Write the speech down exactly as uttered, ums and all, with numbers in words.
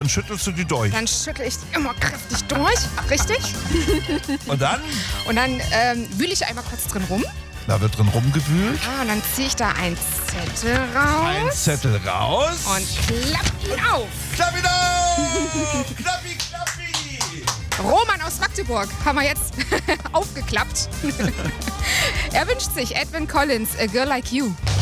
schüttelst du die durch. Dann schüttel ich die immer kräftig durch. Richtig? Und dann? Und dann ähm, wühle ich einmal kurz drin rum. Da wird drin rumgewühlt. Ah, und dann ziehe ich da einen Zettel raus. Ein Zettel raus. Und klapp ihn auf. Klapp ihn auf! Klappi, klappi! Roman aus Magdeburg haben wir jetzt aufgeklappt. Er wünscht sich Edwyn Collins, A Girl Like You.